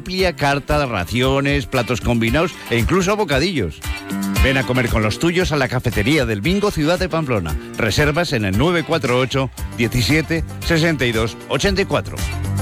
amplia carta de raciones, platos combinados e incluso bocadillos. Ven a comer con los tuyos a la cafetería del Bingo Ciudad de Pamplona. Reservas en el 948 17 62 84.